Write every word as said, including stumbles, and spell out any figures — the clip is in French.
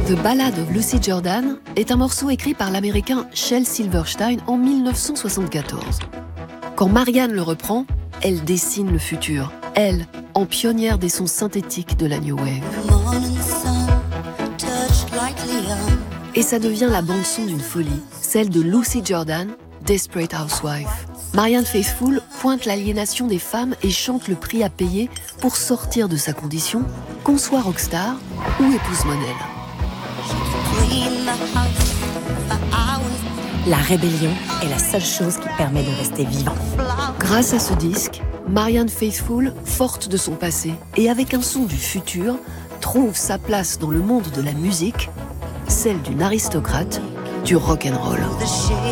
The Ballad of Lucy Jordan est un morceau écrit par l'américain Shel Silverstein en mille neuf cent soixante-quatorze. Quand Marianne le reprend, elle dessine le futur, elle, en pionnière des sons synthétiques de la New Wave. Et ça devient la bande-son d'une folie, celle de Lucy Jordan, Desperate Housewife. Marianne Faithfull pointe l'aliénation des femmes et chante le prix à payer pour sortir de sa condition, qu'on soit rockstar ou épouse modèle. La rébellion est la seule chose qui permet de rester vivant. Grâce à ce disque, Marianne Faithfull, forte de son passé et avec un son du futur, trouve sa place dans le monde de la musique, celle d'une aristocrate du rock'n'roll.